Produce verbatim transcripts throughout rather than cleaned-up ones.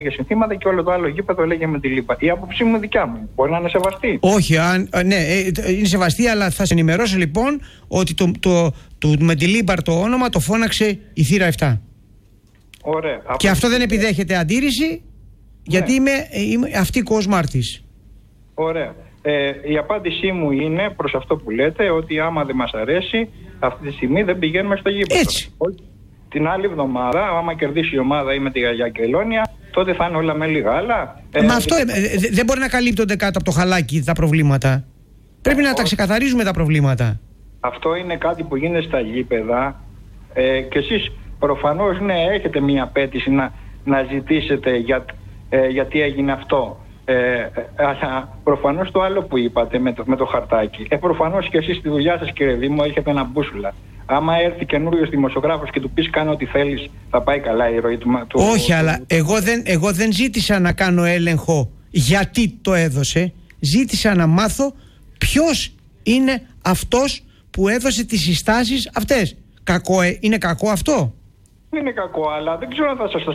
συνθήματα και όλο το άλλο γήπεδο λέγε Μεντιλίμπαρ. Η άποψή μου δικιά μου. Μπορεί να είναι σεβαστή. Όχι, αν, ναι, είναι σεβαστή, αλλά θα σε ενημερώσω λοιπόν ότι το, το, το, το Μεντιλίμπαρ το όνομα το φώναξε η θύρα επτά. Ωραία. Και αυτό δεν επιδέχεται αντίρρηση, γιατί ναι. είμαι, είμαι αυτικός μάρτης. Ωραία. Ε, η απάντησή μου είναι προς αυτό που λέτε, ότι άμα δεν μας αρέσει, αυτή τη στιγμή δεν πηγαίνουμε στο γήπεδο. Έτσι. Την άλλη εβδομάδα, άμα κερδίσει η ομάδα ή με τη Αγία Κελώνια, τότε θα είναι όλα με λίγα άλλα. Ε, Μα αυτό ε, ε, δεν μπορεί να καλύπτονται κάτω από το χαλάκι τα προβλήματα. Πρέπει ε, να τα ξεκαθαρίζουμε τα προβλήματα. Αυτό είναι κάτι που γίνεται στα γήπεδα ε, και εσείς προφανώς ναι, έχετε μια απέτηση να, να ζητήσετε για, ε, γιατί έγινε αυτό. Ε, αλλά προφανώς το άλλο που είπατε με το, με το χαρτάκι. Ε, προφανώς και εσείς στη δουλειά σας, κύριε Δήμο, έχετε ένα μπούσουλα. Άμα έρθει καινούριος δημοσιογράφος και του πεις κάνω ό,τι θέλεις, θα πάει καλά η ροή του. του Όχι, του, αλλά του, εγώ, δεν, εγώ δεν ζήτησα να κάνω έλεγχο γιατί το έδωσε. Ζήτησα να μάθω ποιος είναι αυτός που έδωσε τις συστάσεις αυτές. Κακό, ε, είναι κακό αυτό? Είναι κακό, αλλά δεν ξέρω αν θα σας το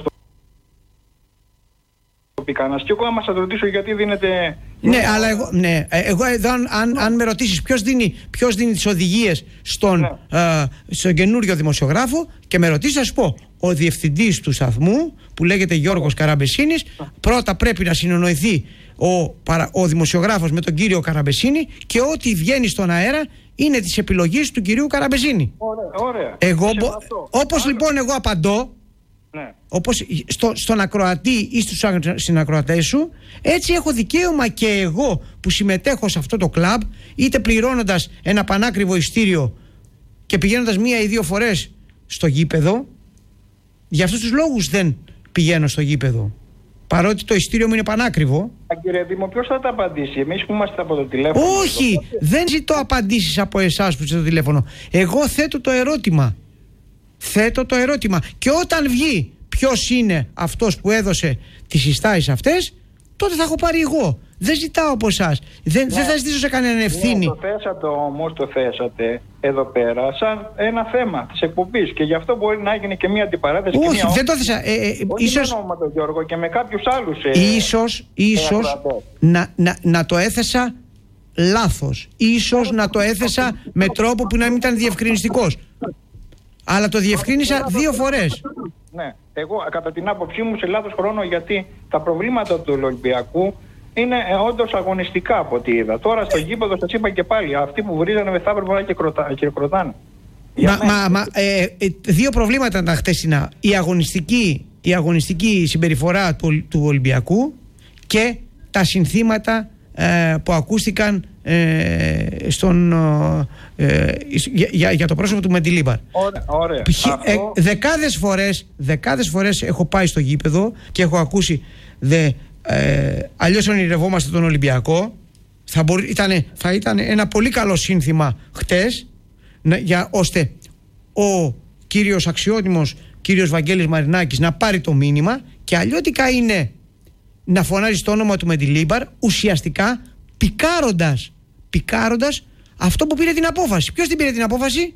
πει κανένας. Και εγώ άμα σας ρωτήσω γιατί δίνετε... Ναι, αλλά εγώ, ναι, εγώ εδώ αν, αν, αν με ρωτήσεις ποιος δίνει, ποιος δίνει τις οδηγίες στον, ναι. ε, στον καινούριο δημοσιογράφο και με ρωτήσεις, θα σου πω, ο διευθυντής του σταθμού που λέγεται Γιώργος Καραμπεσίνης, πρώτα πρέπει να συνεννοηθεί ο, παρα, ο δημοσιογράφος με τον κύριο Καραμπεσίνη και ό,τι βγαίνει στον αέρα είναι της επιλογής του κυρίου Καραμπεσίνη. Ωραία, ωραία. Εγώ, όπως Άρα. λοιπόν εγώ απαντώ, ναι. όπως στο, στον ακροατή ή στους συνακροατές σου, έτσι έχω δικαίωμα και εγώ που συμμετέχω σε αυτό το κλαμπ, είτε πληρώνοντας ένα πανάκριβο ειστήριο και πηγαίνοντας μία ή δύο φορές στο γήπεδο. Για αυτούς τους λόγους δεν πηγαίνω στο γήπεδο, παρότι το ειστήριο μου είναι πανάκριβο. Κύριε Δήμο, ποιος θα τα απαντήσει? Εμείς που είμαστε από το τηλέφωνο? Όχι, το... δεν ζητώ απαντήσεις από εσάς που είστε στο τηλέφωνο. Εγώ θέτω το ερώτημα. Θέτω το ερώτημα. Και όταν βγει ποιος είναι αυτός που έδωσε τις συστάσεις αυτές, τότε θα έχω πάρει εγώ. Δεν ζητάω από εσάς. Δεν, ναι. δεν θα ζητήσω σε κανέναν ευθύνη. Ναι, το θέσατε όμως, το θέσατε εδώ πέρα σαν ένα θέμα της εκπομπής. Και γι' αυτό μπορεί να έγινε και μια αντιπαράθεση. Όχι, μια... δεν το θέσα. Ε, ε, Όχι ίσως... μόνο με τον Γιώργο και με κάποιους άλλους. Ε, ίσως, ίσως να, να, να το έθεσα λάθος. Ίσως να το έθεσα με τρόπο που να μην ήταν διευκρινιστικός. Αλλά το διευκρίνησα δύο φορές. Ναι, εγώ κατά την άποψή μου σε λάθος χρόνο, γιατί τα προβλήματα του Ολυμπιακού είναι ε, όντως αγωνιστικά από ό,τι είδα. Τώρα στο γήπεδο σας είπα και πάλι, αυτοί που βρίζανε με θάβερ και, κροτα, και κροτάνε. Μα, μα, μα ε, ε, δύο προβλήματα ήταν χτεσινά. Η αγωνιστική, η αγωνιστική συμπεριφορά του, του Ολυμπιακού και τα συνθήματα ε, που ακούστηκαν ε, στον, ε, για, για, για το πρόσωπο του Μεντιλίμπαρ. Ωραία, ωραία. Ε, δεκάδες φορές, δεκάδες φορές έχω πάει στο γήπεδο και έχω ακούσει δε, ε, αλλιώς ονειρευόμαστε τον Ολυμπιακό. Θα, μπορεί, ήτανε, θα ήταν ένα πολύ καλό σύνθημα χτες, να, για, ώστε ο κύριος αξιότιμος κύριος Βαγγέλης Μαρινάκης να πάρει το μήνυμα, και αλλιώτικα είναι να φωνάζει το όνομα του Μεντιλίμπαρ, ουσιαστικά πικάροντας, πικάροντας αυτό που πήρε την απόφαση. Ποιος την πήρε την απόφαση?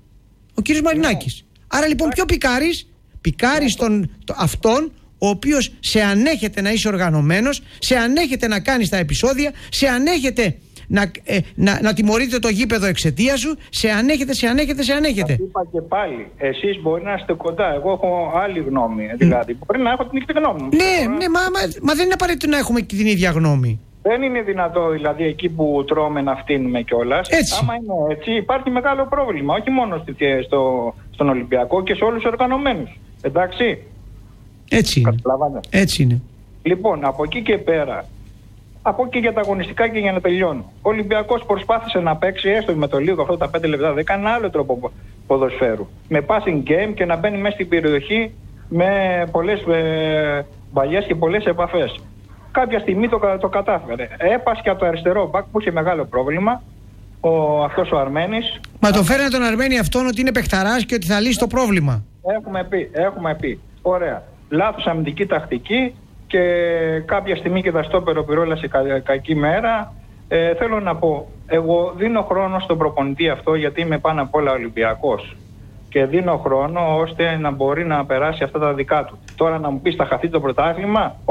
Ο κύριος Μαρινάκης. Άρα λοιπόν ποιο πικάρεις? Πικάρεις τον, το, αυτόν ο οποίος σε ανέχεται να είσαι οργανωμένος, σε ανέχεται να κάνεις τα επεισόδια, σε ανέχεται να, ε, να, να τιμωρείτε το γήπεδο εξαιτία σου, σε ανέχεται, σε ανέχεται, σε ανέχεται. Σας είπα και πάλι, εσείς μπορεί να είστε κοντά, εγώ έχω άλλη γνώμη, δηλαδή mm. μπορεί να έχω την ίδια γνώμη. Ναι, ναι, μα, μα, μα δεν είναι απαραίτητο να έχουμε την ίδια γνώμη. Δεν είναι δυνατό δηλαδή εκεί που τρώμε να φτύνουμε κιόλας. Έτσι. Άμα είναι έτσι υπάρχει μεγάλο πρόβλημα, όχι μόνο στο, στον Ολυμπιακό και σε όλους τους οργανωμένους. Εντάξει. Έτσι είναι. Έτσι είναι. Λοιπόν, από εκεί και πέρα, από εκεί για τα αγωνιστικά και για να τελειώνω. Ο Ολυμπιακός προσπάθησε να παίξει έστω με το λίγο αυτό τα πέντε λεπτά, δεν έκανε άλλο τρόπο ποδοσφαίρου. Με passing game και να μπαίνει μέσα στην περιοχή με πολλές ε, μπαλιές και πολλές επαφές. Κάποια στιγμή το, το κατάφερε. Έπασε και από το αριστερό μπακ που είχε μεγάλο πρόβλημα. Ο, αυτός ο Αρμένης. Μα το φέρανε τον Αρμένη αυτόν ότι είναι παιχταράς και ότι θα λύσει το πρόβλημα. Έχουμε πει, έχουμε πει. Ωραία. Λάθος αμυντική τακτική και κάποια στιγμή και τα στόπερο πυρόλασε κα, κακή μέρα. Ε, θέλω να πω, εγώ δίνω χρόνο στον προπονητή αυτό γιατί είμαι πάνω απ' όλα Ολυμπιακός. Και δίνω χρόνο ώστε να μπορεί να περάσει αυτά τα δικά του. Τώρα να μου πει θα χαθεί το πρωτάθλημα.